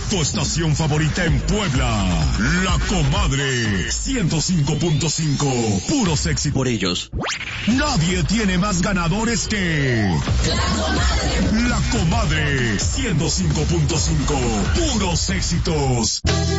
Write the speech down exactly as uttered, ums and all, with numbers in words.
Tu estación favorita en Puebla. La Comadre. ciento cinco punto cinco. Puro sexy por ellos. Nadie tiene más ganadores que... La Comadre. La Comadre. ciento cinco punto cinco. Puros éxitos.